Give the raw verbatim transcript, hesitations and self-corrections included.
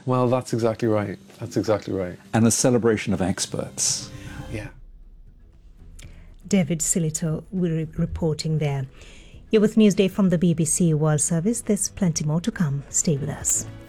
Well, that's exactly right. That's exactly right. And a celebration of experts. Yeah. David Sillito re- reporting there. You're with Newsday from the B B C World Service. There's plenty more to come. Stay with us.